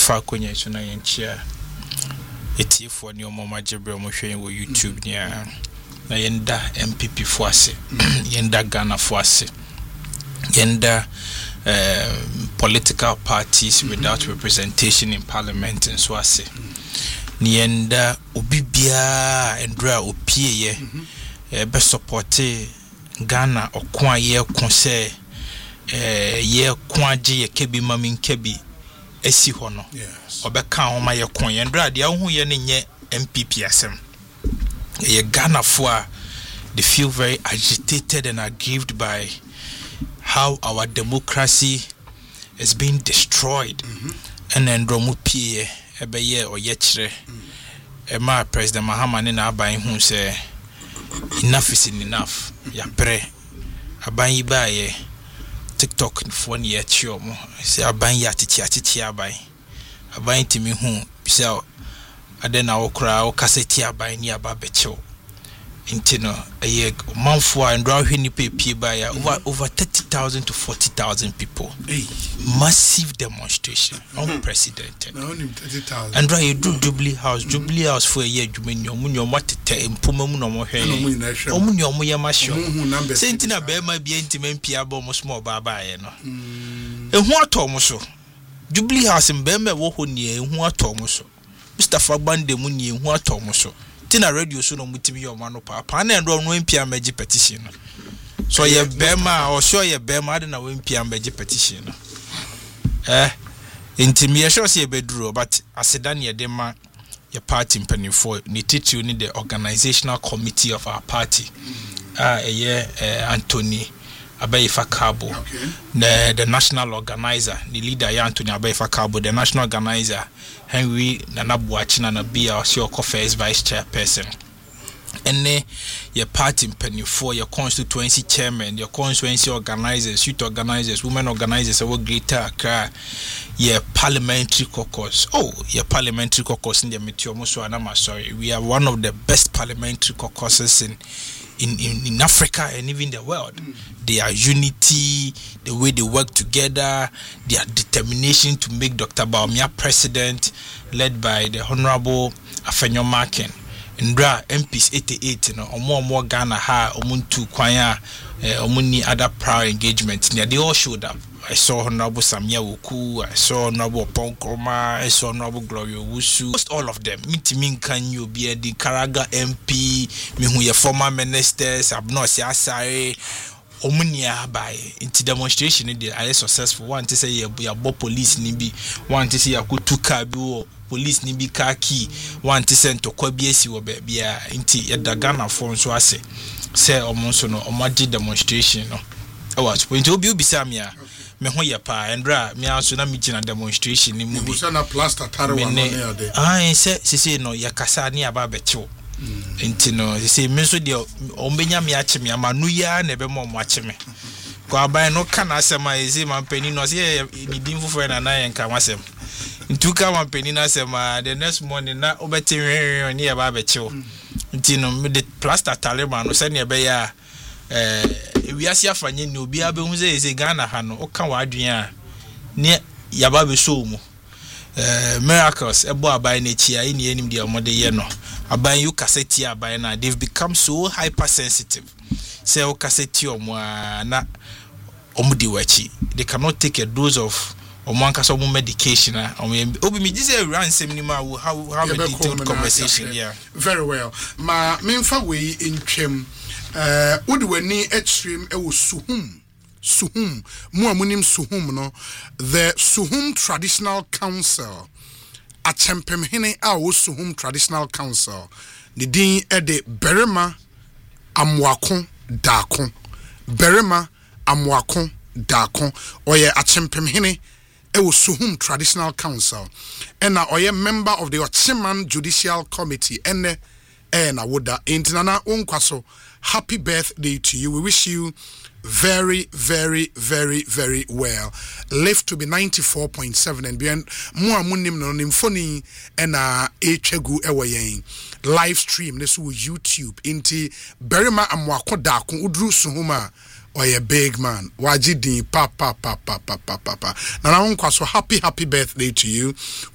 Mefa konya so na yenchia etifo ne omoma jebre mo hwen wo YouTube nia na yenda MPP fo ase yenda Ghana fo ase yenda political parties without representation in parliament and so ase ni yenda obibia endra opie ye be support Ghana okwa ye konse ye kwaje ye kebi mamin kebi esi hono obeka homa ye kon ye ndra de ahu ye ne nye MPP asem ye Ghana fo a they feel very agitated and aggrieved by how our democracy is being destroyed and ndromu pie ebeye oyekire ema President Mahama ne na aban hu say enough is enough ya pre aban yi ba ye TikTok for ni yechio mo say aban ya titi aban timi hu bisa adena okra o kaseti aban ni aba becho intino a month and drawing pay by over 30,000 to 40,000 people. Massive demonstration, unprecedented. And you do Jubilee House for a year. You what in Pumamuno, Omunyo, Sentina Bema be intimate Piabo Mosmo Baba. And what Tomoso Jubilee House in Bema Wohuni, and what Tomoso Mr. Fabande Muni, and what Tomoso. Tina radio so no mutimi yo mano papa na ndo no mpia meji petition so ye bema or so ye bema de na mpia meji petition intimi ye sure say beduro but asedan ye de ma ye party mpanifo ni titu ni the organizational committee of our party Anthony Abayifa Kabo the national organizer the leader Anthony Abayifa Kabo the national organizer Henry Nanabuachi na Bia Osio First Vice Chairperson. And your party mpanifo, your constituency chairman, your constituency organizers, youth organizers, women organizers, our greater Accra, your parliamentary caucus. Oh, your parliamentary caucus in the Metiomoso Anama, sorry. We are one of the best parliamentary caucuses in Africa and even the world. Their unity, the way they work together, their determination to make Dr. Bawumia president, led by the Honorable Afenyo Maken. Ndra MPs 88 no omo Ghana ha omuntu kwanya omuni other prior engagement. They all showed up. I saw Honorable Samia Woku, I saw Honorable Ponkroma, I saw Honorable Gloria Wusu. Most all of them. Mitimin Kanyo be the Karaga MP, mihu former ministers, Abnosi Asare, Omunia by into demonstration they are successful. One to say ya police nibi, one to say ya kutuka bi police nibi kaki, one to send to Kobiesi wo be bia inti ya Ghana phone so ase. Say omonso no omaji demonstration no. What point obi bisamia me ho ye pa endra me aso na me gina demonstration ni mu bi na plaster tare wa no de se no ya kasa ni aba becho enti no se me so de ombenya me ache me amanu ya na be mo ache me ko aban no kana asema ezi mampani no se ni dimfufo na na yenka wasem ntuka mampani na asema the next morning na obeti ni aba becho enti no me de plaster tare ma no se ne be ya we asia fanye ni obi abehu ze Ghana ha no oka wa adwen a ne yaba be so mu miracles ebo aban na chi ai ni enim de omode ye no aban you cassette aban na they've become so hypersensitive say o cassette omo na omudi wachi they cannot take a dose of omanka so medication obi me say ransem ni ma how a detailed conversation yeah very well ma memfa we ntwem wodi wani extreme ewo Suhum mu amunim Suhum no the Suhum Traditional Council achempemhene a wo Suhum Traditional Council the din de Berema Amwako Dako oye achempemhene ewo Suhum Traditional Council and oye member of the Ochiman Judicial Committee ene na woda intinana onkwaso. Happy birthday to you. We wish you very, very, very, very well. Live to be 94.7 and beyond. More munim no nimfoni and echegu ewayen. Live stream this will YouTube inti Berima Amwako Dako Udru Suhuma or a big man. Wajidi papa. Nana onkwaso happy birthday to you.